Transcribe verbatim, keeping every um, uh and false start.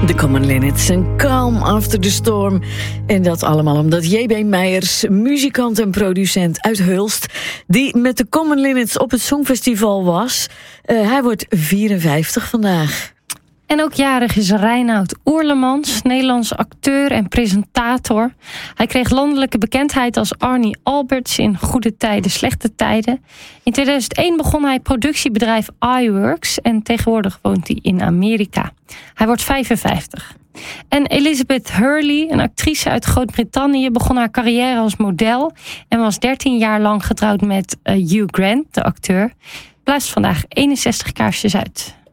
De Common Linnets en Calm After the Storm. En dat allemaal omdat J B Meijers, muzikant en producent uit Hulst, die met de Common Linnets op het Songfestival was. Uh, hij wordt vierenvijftig vandaag. En ook jarig is Reinoud Oerlemans, Nederlands acteur en presentator. Hij kreeg landelijke bekendheid als Arnie Alberts in Goede Tijden, Slechte Tijden. In tweeduizend één begon hij productiebedrijf iWorks en tegenwoordig woont hij in Amerika. Hij wordt vijfenvijftig. En Elizabeth Hurley, een actrice uit Groot-Brittannië, begon haar carrière als model en was dertien jaar lang getrouwd met Hugh Grant, de acteur. Blaast vandaag eenenzestig kaarsjes uit.